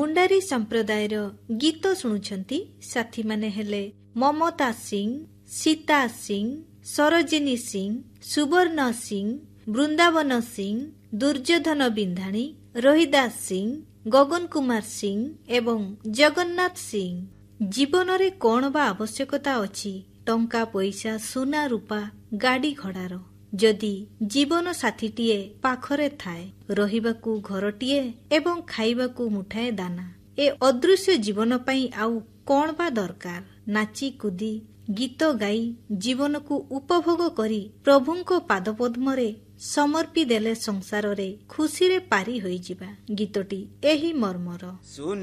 ମୁଣ୍ଡାରୀ ସମ୍ପ୍ରଦାୟର ଗୀତ ଶୁଣୁଛନ୍ତି ସାଥୀମାନେ ହେଲେ ମମତା ସିଂ, ସୀତା ସିଂ, ସରୋଜିନୀ ସିଂ, ସୁବର୍ଣ୍ଣ ସିଂ, ବୃନ୍ଦାବନ ସିଂ, ଦୁର୍ଯ୍ୟୋଧନ ବିନ୍ଧାଣୀ, ରୋହିଦାସ ସିଂ, ଗଗନ କୁମାର ସିଂ ଏବଂ ଜଗନ୍ନାଥ ସିଂ। ଜୀବନରେ କ'ଣ ବା ଆବଶ୍ୟକତା ଅଛି ଟଙ୍କା ପଇସା ସୁନା ରୂପା ଗାଡ଼ି ଘୋଡ଼ାର, ଯଦି ଜୀବନ ସାଥୀଟିଏ ପାଖରେ ଥାଏ, ରହିବାକୁ ଘରଟିଏ ଏବଂ ଖାଇବାକୁ ମୁଠାଏ ଦାନା, ଏ ଅଦୃଶ୍ୟ ଜୀବନ ପାଇଁ ଆଉ କ'ଣ ବା ଦରକାର? ନାଚି କୁଦି ଗୀତ ଗାଇ ଜୀବନକୁ ଉପଭୋଗ କରି ପ୍ରଭୁଙ୍କ ପାଦପଦ୍ମରେ ସମର୍ପି ଦେଲେ ସଂସାରରେ ଖୁସିରେ ପାରି ହୋଇଯିବା। ଗୀତଟି ଏହି ମର୍ମର।